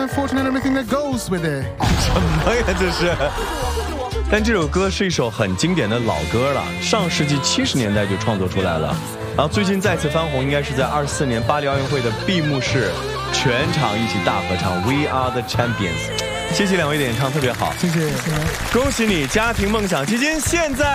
and fortune and everything that goes with it. 什么呀这是？但这首歌是一首很经典的老歌了，上世纪70年代就创作出来了，然后最近再次翻红，应该是在24年巴黎奥运会的闭幕式，全场一起大合唱 We Are the Champions。谢谢两位的演唱特别好， 谢谢， 恭喜你，家庭梦想基金现在